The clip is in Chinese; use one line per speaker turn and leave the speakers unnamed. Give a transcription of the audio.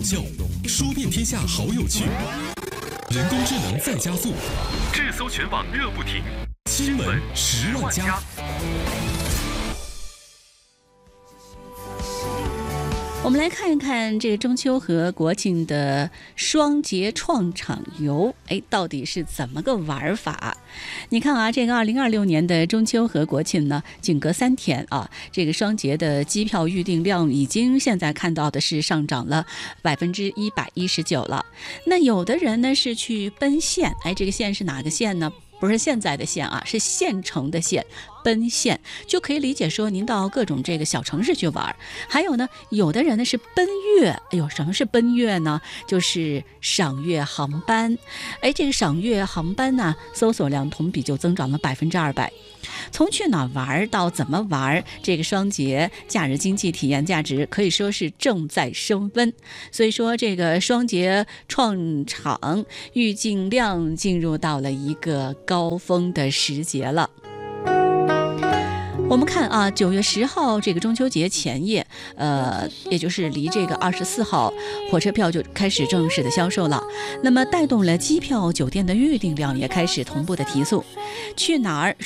效，说遍天下好有趣。人工智能再加速，
智搜全网热不停，
新闻10万加。
我们来看一看这个中秋和国庆的双节创场游，到底是怎么个玩法？你看啊，这个2026年的中秋和国庆呢，仅隔3天啊，这个双节的机票预订量已经现在看到的是上涨了119%了。那有的人呢是去奔现，这个县是哪个县呢？不是现在的县啊，是县城的县，奔县就可以理解说您到各种这个小城市去玩。还有呢，有的人呢是奔月，什么是奔月呢？就是赏月航班。这个赏月航班呢，搜索量同比就增长了200%。从去哪儿玩到怎么玩，这个双节假日经济体验价值可以说是正在升温。所以说，这个双节创场预订量进入到了一个高峰的时节了。我们看啊，9月10号这个中秋节前夜，也就是离这个24号，火车票就开始正式的销售了。那么带动了机票、酒店的预订量也开始同步的提速。去哪儿？